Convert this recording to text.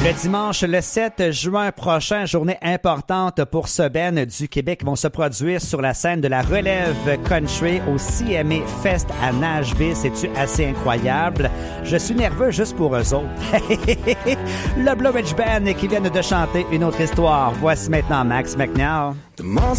Le dimanche, le 7 juin prochain, journée importante pour ce band du Québec, vont se produire sur la scène de la relève country au CMA Fest à Nashville. C'est-tu assez incroyable? Je suis nerveux juste pour eux autres. Le Blue Ridge Band qui viennent de chanter une autre histoire. Voici maintenant Max McNeil. The monster